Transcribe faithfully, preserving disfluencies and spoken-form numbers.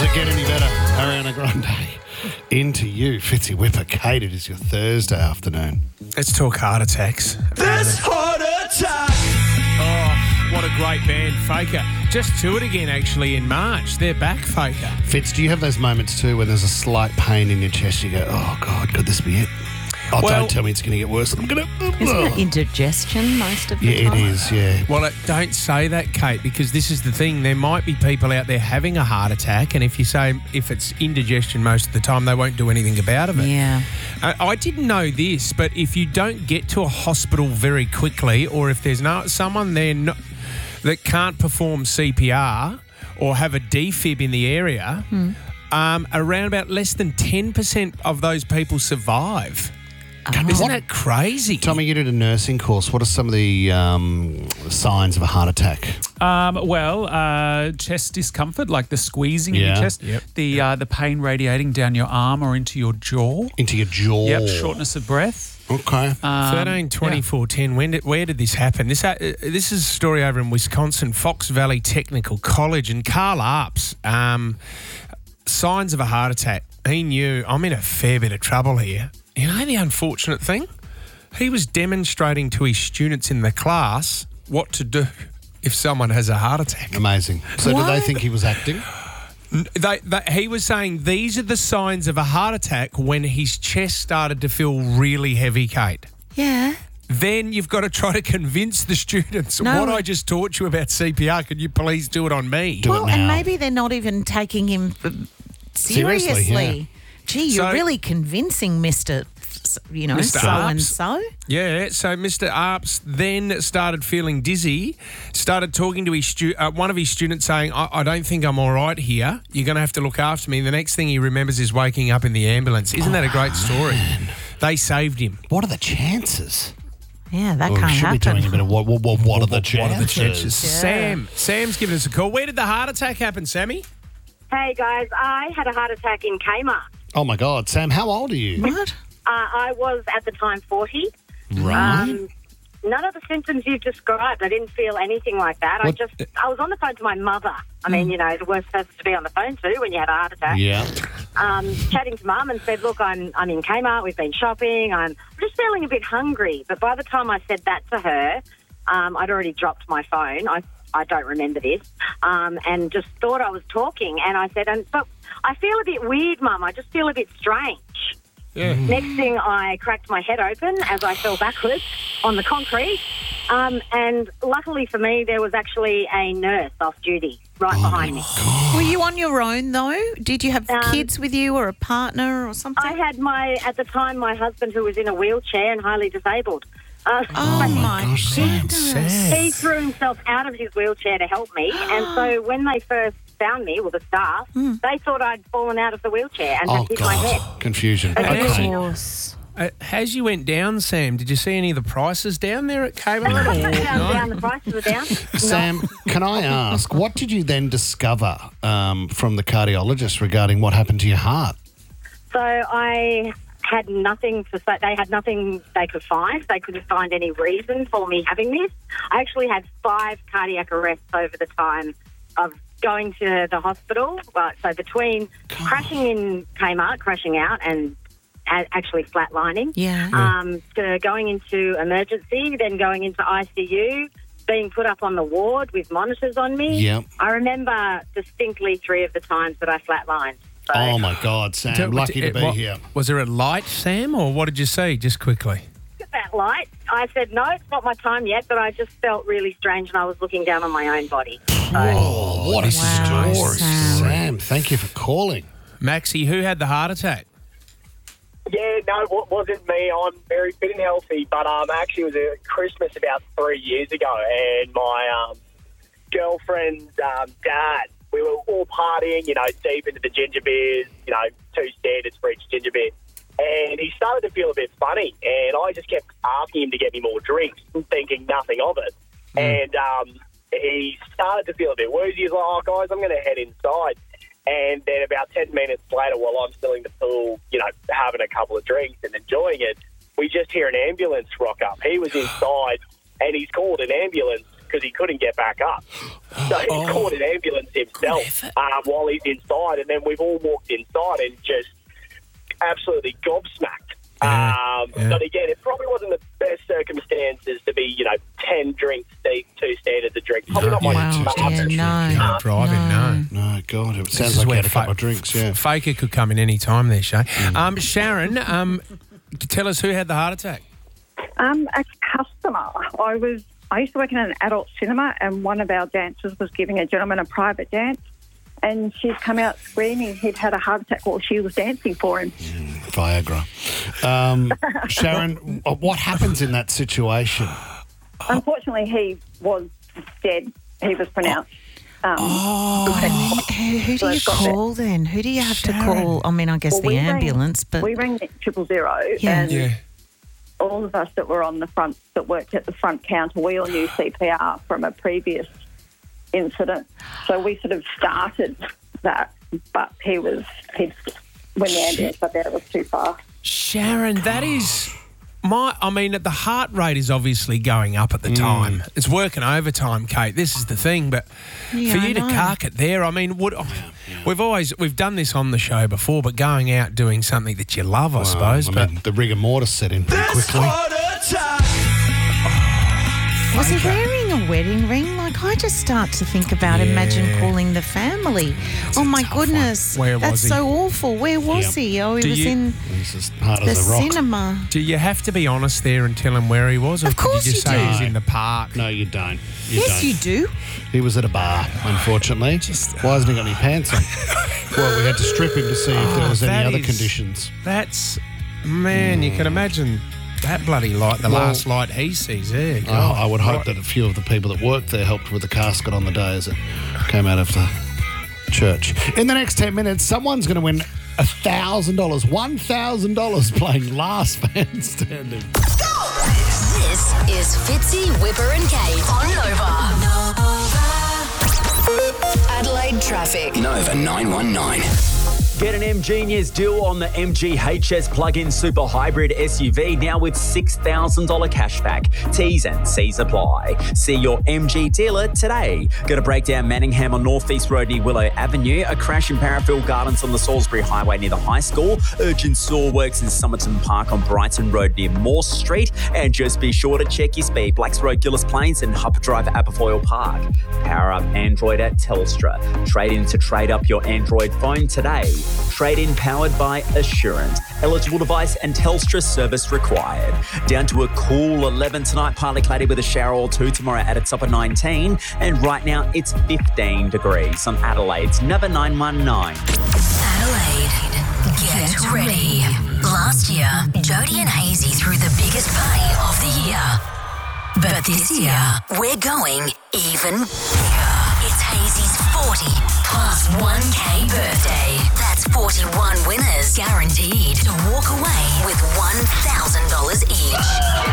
it get any better? Ariana Grande. Into you, Fitzy Whipper. Kate, it is your Thursday afternoon. Let's talk heart attacks. This heart attack. Oh, what a great band, Faker. Just toured again, actually, in March. They're back, Faker. Fitz, do you have those moments too when there's a slight pain in your chest? You go, oh, God, could this be it? Oh, Well- don't tell me it's going to get worse. I'm going to... Isn't it indigestion most of the Yeah, time? it is, yeah. Well, it, don't say that, Kate, because this is the thing. There might be people out there having a heart attack, and if you say if it's indigestion most of the time, they won't do anything about it. Yeah. I, I didn't know this, but if you don't get to a hospital very quickly, or if there's no someone there no, that can't perform C P R or have a defib in the area, Hmm. um, around about less than ten percent of those people survive. Isn't that crazy? Tommy, you did a nursing course. What are some of the um, signs of a heart attack? Um, well, uh, chest discomfort, like the squeezing in Yeah. your chest, Yep. the uh, the pain radiating down your arm or into your jaw. Into your jaw. Yep, shortness of breath. Okay. Um, Thirteen twenty-four ten. When did where did this happen? This uh, this is a story over in Wisconsin, Fox Valley Technical College, and Carl Arps. Um, signs of a heart attack. He knew I'm in a fair bit of trouble here. You know the unfortunate thing? He was demonstrating to his students in the class what to do if someone has a heart attack. Amazing. So did they What? think he was acting? They, they, he was saying these are the signs of a heart attack when his chest started to feel really heavy, Kate. Yeah. Then you've got to try to convince the students No. what I just taught you about C P R. Could you please do it on me? Do well, it now. and maybe they're not even taking him uh, seriously. Seriously, yeah. Gee, you're So- really convincing Mister S- You know, Mister so Arps. and so. Yeah, so Mister Arps then started feeling dizzy, started talking to his stu- uh, one of his students saying, I-, I don't think I'm all right here. You're going to have to look after me. And the next thing he remembers is waking up in the ambulance. Isn't that a great story? They saved him. What are the chances? Yeah, that Well, we can't should be happen. doing a bit of what, what, what, what are the chances? What are the chances? Yeah. Sam. Sam's given us a call. Where did the heart attack happen, Sammy? Hey guys, I had a heart attack in Kmart. Oh, my God. Sam, how old are you? What? Uh, I was at the time forty. Right. Um, none of the symptoms you've described. I didn't feel anything like that. I What- just, I was on the phone to my mother. I mean, you know, the worst person to be on the phone to when you had a heart attack. yeah. Um, chatting to Mum and said, look, I'm, I'm in Kmart. We've been shopping. I'm just feeling a bit hungry. But by the time I said that to her, um, I'd already dropped my phone. I, I don't remember this. Um, and just thought I was talking. And I said, and but I feel a bit weird, Mum. I just feel a bit strange. Yeah. Next thing, I cracked my head open as I fell backwards on the concrete. Um, and luckily for me, there was actually a nurse off duty right behind me. Were you on your own, though? Did you have Um, kids with you or a partner or something? I had my, at the time, my husband who was in a wheelchair and highly disabled. Uh, oh, my gosh, Sam. goodness. He threw himself out of his wheelchair to help me. And so when they first found me, well, the staff, they thought I'd fallen out of the wheelchair and Oh, had hit my head. God. Confusion. Of Okay. course. Uh, as you went down, Sam, did you see any of the prices down there at Kmart? or down, no? down, the prices are down. Sam, can I ask, what did you then discover um, from the cardiologist regarding what happened to your heart? So I had nothing to say. They had nothing they could find. They couldn't find any reason for me having this. I actually had five cardiac arrests over the time of going to the hospital. Well, so between God. crashing in Kmart, crashing out, and a- actually flatlining, Yeah. um, to going into emergency, then going into I C U, being put up on the ward with monitors on me. Yep. I remember distinctly three of the times that I flatlined. So, Oh, my God, Sam. So, Lucky to uh, be what- here. Was there a light, Sam, or what did you see, just quickly? at that light, I said, no, it's not my time yet, but I just felt really strange and I was looking down on my own body. Oh, what a Wow, story. Sam. Sam, thank you for calling. Maxie, who had the heart attack? Yeah, no, it wasn't me. I'm very fit and healthy, but um, actually it was a Christmas about three years ago, and my um, girlfriend's um, dad, we were all partying, you know, deep into the ginger beers, you know, two standards for each ginger beer. And he started to feel a bit funny, and I just kept asking him to get me more drinks, thinking nothing of it. Mm. And um, he started to feel a bit woozy. He's like, oh, guys, I'm going to head inside. And then about ten minutes later, while I'm still in the pool, you know, having a couple of drinks and enjoying it, we just hear an ambulance rock up. He was inside, and he's called an ambulance because he couldn't get back up. So he Oh. called an ambulance himself uh, while he's inside, and then we've all walked inside and just absolutely gobsmacked. Yeah, Um, yeah. But again, it probably wasn't the best circumstances to be, you know, ten drinks deep, two standards of drink. Probably No, not my yeah, Wow, just yeah, drink. no. You can't drive him, no. No, God, it This sounds is like he where had a couple fa- of drinks, yeah. Faker could come in any time there, Shay. Um, Sharon, um, tell us who had the heart attack. Um, a customer. I was. I used to work in an adult cinema, and one of our dancers was giving a gentleman a private dance, and she's come out screaming he'd had a heart attack while she was dancing for him. Viagra. Um, Sharon, what happens in that situation? Unfortunately, he was dead. He was pronounced. Um, Who, who do you Let's go there. call then? Who do you have Sharon. to call? I mean, I guess well, the we rang- ambulance, but we rang triple zero, Yeah. and Yeah. all of us that were on the front, that worked at the front counter, we all knew C P R from a previous incident. So we sort of started that, but he was, he when the ambulance got there, it was too far. Sharon, that is my. I mean, the heart rate is obviously going up at the time. It's working overtime, Kate. This is the thing, but Yeah, for I you to know. cark it there, I mean, would we've always we've done this on the show before, but going out doing something that you love, I suppose. I but mean, the rigor mortis set in pretty This quickly. heart attack. was he wearing a wedding ring? Like, I just start to think about, Yeah. imagine calling the family. Oh, my tough one. goodness. Where That's was he? so awful. Where was Yep. he? Oh, he Do was you- in He's as hard the as a rock. cinema. do you have to be honest there and tell him where he was, or Of course could you just you say do. he's in the park? No, you don't. You Yes, don't. you do. He was at a bar, unfortunately. Just- Why hasn't he got any pants on? Well, we had to strip him to see if there was Oh, any that other is- conditions. That's man, you can imagine that bloody light, the Well- last light he sees there. I, God. I would hope that a few of the people that worked there helped with the casket on the day as it came out of the church. In the next ten minutes, someone's going to win one thousand dollars, one thousand dollars playing Last Man Standing. This is Fitzy, Whipper and Kate on Nova. Adelaide traffic. Nova nine one nine. Get an M Genius deal on the M G H S plug-in super hybrid S U V now with six thousand dollars cashback. T's and C's apply. See your M G dealer today. Got a breakdown Manningham on North East Road near Willow Avenue. A crash in Parafield Gardens on the Salisbury Highway near the high school. Urgent saw works in Somerton Park on Brighton Road near Morse Street. And just be sure to check your speed. Blacks Road, Gillis Plains and Hupper Drive, Aberfoyle Park. Power up Android at Telstra. Trade in to trade up your Android phone today. Trade-in powered by Assurant. Eligible device and Telstra service required. Down to a cool eleven tonight, partly cloudy with a shower or two tomorrow at a top of nineteen. And right now it's fifteen degrees on Adelaide's Nova nine one nine. Adelaide, get ready. Last year, Jodie and Hazy threw the biggest party of the year. But this year, we're going even bigger. It's Hazy's forty plus one K birthday. That's forty-one winners guaranteed to walk away with one thousand dollars each.